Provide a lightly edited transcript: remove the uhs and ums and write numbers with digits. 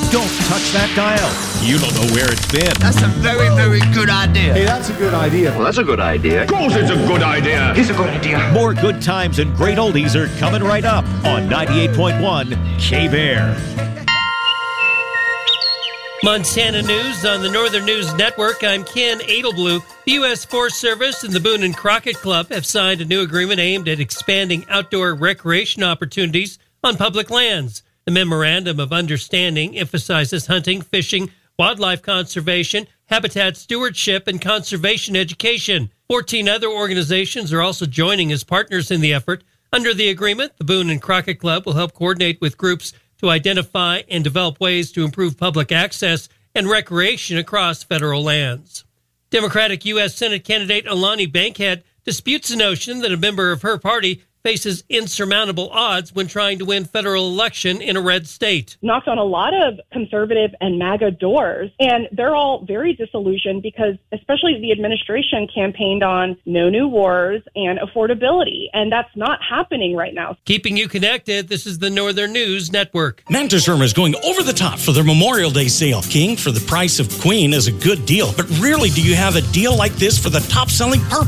Don't touch that dial. You don't know where it's been. That's a very, very good idea. Hey, that's a good idea. Well, that's a good idea. Of course it's a good idea. It's a good idea. More good times and great oldies are coming right up on 98.1 K-Bear. Montana News on the Northern News Network. I'm Ken Edelblue. The U.S. Forest Service and the Boone and Crockett Club have signed a new agreement aimed at expanding outdoor recreation opportunities on public lands. The Memorandum of Understanding emphasizes hunting, fishing, wildlife conservation, habitat stewardship, and conservation education. 14 other organizations are also joining as partners in the effort. Under the agreement, the Boone and Crockett Club will help coordinate with groups to identify and develop ways to improve public access and recreation across federal lands. Democratic U.S. Senate candidate Alani Bankhead disputes the notion that a member of her party faces insurmountable odds when trying to win federal election in a red state. Knocked on a lot of conservative and MAGA doors, and they're all very disillusioned because especially the administration campaigned on no new wars and affordability, and that's not happening right now. Keeping you connected, this is the Northern News Network. Mattress Firm is going over the top for their Memorial Day sale. King for the price of queen is a good deal, but rarely do you have a deal like this for the top-selling